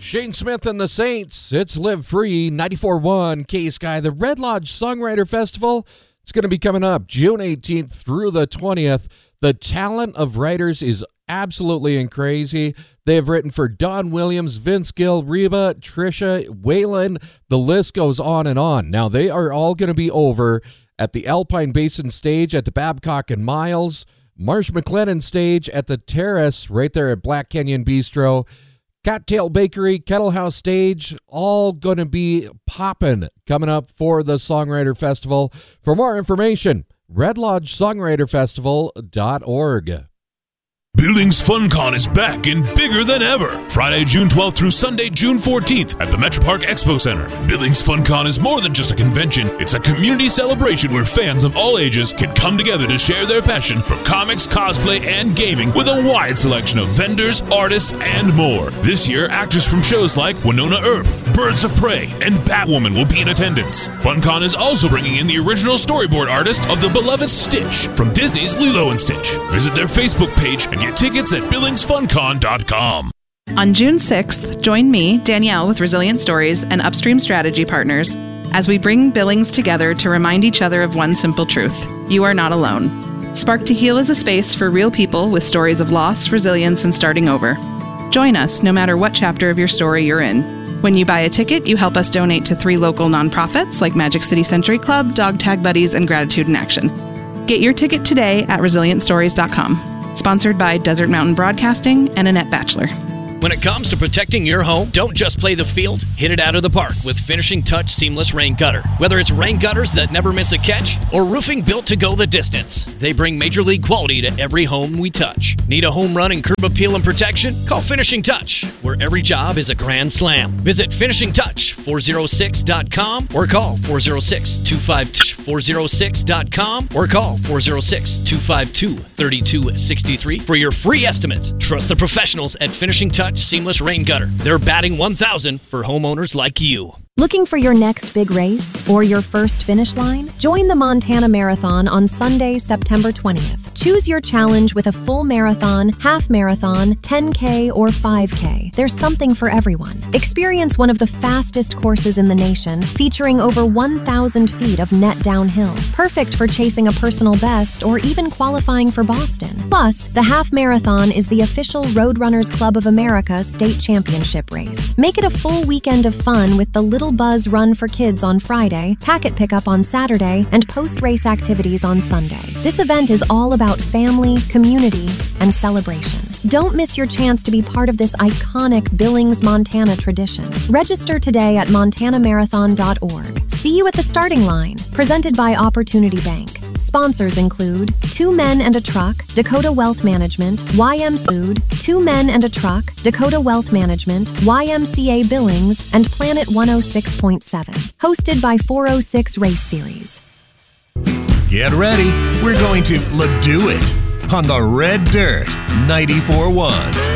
Shane Smith and the Saints. It's Live Free, 94.1 K-Sky. The Red Lodge Songwriter Festival, it's going to be coming up June 18th through the 20th. The talent of writers is absolutely crazy. They have written for Don Williams, Vince Gill, Reba, Trisha, Waylon. The list goes on and on. Now, they are all going to be over at the Alpine Basin stage at the Babcock and Miles, Marsh McLennan stage at the Terrace right there at Black Canyon Bistro, Cattail Bakery, Kettle House stage, all going to be popping coming up for the Songwriter Festival. For more information, redlodgesongwriterfestival.org. Billings FunCon is back and bigger than ever. Friday, June 12th through Sunday, June 14th at the Metro Park Expo Center. Billings FunCon is more than just a convention. It's a community celebration where fans of all ages can come together to share their passion for comics, cosplay, and gaming with a wide selection of vendors, artists, and more. This year, actors from shows like Winona Earp, Birds of Prey, and Batwoman will be in attendance. FunCon is also bringing in the original storyboard artist of the beloved Stitch from Disney's Lilo and Stitch. Visit their Facebook page and get tickets at BillingsFunCon.com. On June 6th, join me, Danielle, with Resilient Stories and Upstream Strategy Partners as we bring Billings together to remind each other of one simple truth: you are not alone. Spark to Heal is a space for real people with stories of loss, resilience, and starting over. Join us no matter what chapter of your story you're in. When you buy a ticket, you help us donate to 3 local nonprofits like Magic City Century Club, Dog Tag Buddies, and Gratitude in Action. Get your ticket today at ResilientStories.com. Sponsored by Desert Mountain Broadcasting and Annette Batchelor. When it comes to protecting your home, don't just play the field, hit it out of the park with Finishing Touch Seamless Rain Gutter. Whether it's rain gutters that never miss a catch or roofing built to go the distance, they bring major league quality to every home we touch. Need a home run and curb appeal and protection? Call Finishing Touch, where every job is a grand slam. Visit finishingtouch406.com or call 406-252-406.com or call 406-252-3263 for your free estimate. Trust the professionals at Finishing Touch Seamless Rain Gutter. They're batting 1,000 for homeowners like you. Looking for your next big race or your first finish line? Join the Montana Marathon on Sunday, September 20th. Choose your challenge with a full marathon, half marathon, 10K, or 5K. There's something for everyone. Experience one of the fastest courses in the nation, featuring over 1,000 feet of net downhill. Perfect for chasing a personal best or even qualifying for Boston. Plus, the half marathon is the official Roadrunners Club of America state championship race. Make it a full weekend of fun with the Little Buzz Run for Kids on Friday, packet pickup on Saturday, and post-race activities on Sunday. This event is all about family, community, and celebration. Don't miss your chance to be part of this iconic Billings, Montana tradition. Register today at montanamarathon.org. See you at the starting line. Presented by Opportunity Bank. Sponsors include 2 Men and a Truck, Dakota Wealth Management, YM Food, 2 Men and a Truck, Dakota Wealth Management, YMCA Billings, and Planet 106.7. Hosted by 406 Race Series. Get ready. We're going to do it on the Red Dirt 94.1.